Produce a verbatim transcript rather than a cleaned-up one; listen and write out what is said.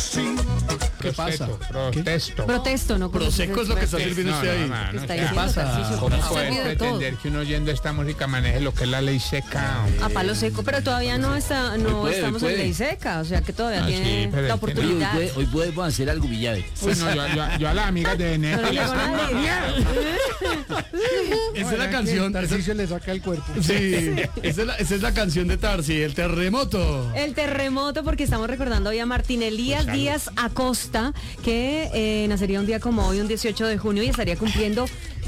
¿Qué pasa? Protesto. Protesto, ¿no? Prosecco es lo que está sirviendo No, usted no, ahí. no, no, Está ¿qué diciendo, pasa? Tarcisio, ¿Cómo está poder servido de todo. pretender que uno oyendo esta música maneje lo que es la ley seca? A palo seco, pero todavía no está, no Hoy puede, estamos hoy en puede. ley seca, o sea que todavía Ah, sí, tiene pero la es que no. Oye, hoy, oportunidad. puede- hoy podemos hacer algo, Villave. Uy, no, yo, yo, yo a las amigas de No Venecia. le llegó nadie. Esa es la canción. esa- Tarcisio le saca el cuerpo. Sí, esa es, la, esa es la canción de Tarsi, el terremoto. El terremoto, porque estamos recordando hoy a Martín Elías Pues, Díaz Acosta, que eh, nacería un día como hoy, un dieciocho de junio, y estaría cumpliendo